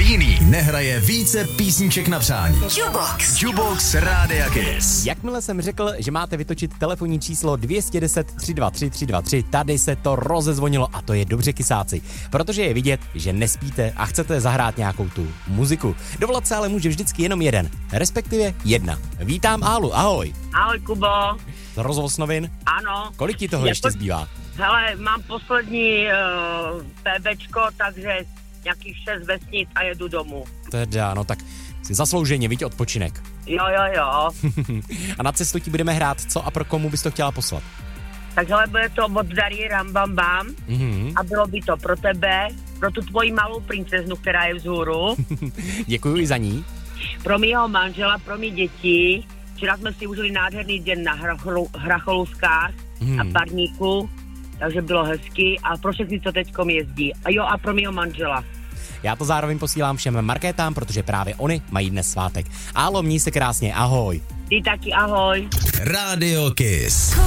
jiný nehraje více písniček na přání. Jukebox Rádia Kiss. Jakmile jsem řekl, že máte vytočit telefonní číslo 210 323 323, tady se to rozezvonilo a to je dobře, kysáci, protože je vidět, že nespíte a chcete zahrát nějakou tu muziku. Dovolat se ale může vždycky jenom jeden, respektive jedna. Vítám Álu, ahoj. Ahoj, Kubo. Rozvoz novin? Ano. Kolik ti toho ještě zbývá? Hele, mám poslední PBčko, takže nějakých 6 vesnic a jedu domů. Teda, no tak si zaslouženě, viď, odpočinek. Jo. A na cestu ti budeme hrát co a pro komu bys to chtěla poslat? Tak hele, bude to od Darí Rambambam a bylo by to pro tebe, pro tu tvoji malou princeznu, která je vzhůru. Děkuji i za ní. Pro mýho manžela, pro mý děti. Včera jsme si užili nádherný den na Hracholuskách a Parníku, takže bylo hezky a pro všechny, co teďkom jezdí. A jo, a pro mýho manžela. Já to zároveň posílám všem markétám, protože právě oni mají dnes svátek. Álo, měj se krásně, ahoj. Ty taky, ahoj. Radio Kiss.